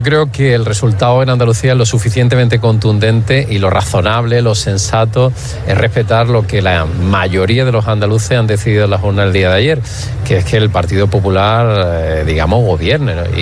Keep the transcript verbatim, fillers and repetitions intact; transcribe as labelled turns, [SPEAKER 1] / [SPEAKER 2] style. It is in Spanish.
[SPEAKER 1] Creo que el resultado en Andalucía es lo suficientemente contundente y lo razonable, lo sensato es respetar lo que la mayoría de los andaluces han decidido en la jornada del día de ayer, que es que el Partido Popular, eh, digamos, gobierne, ¿no? Y